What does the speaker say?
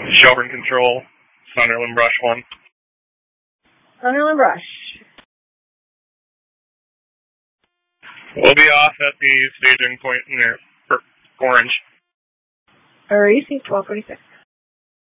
Shelburne Control, Sunderland Brush 1. Sunderland Brush. We'll be off at the staging point near Orange. Received 1246.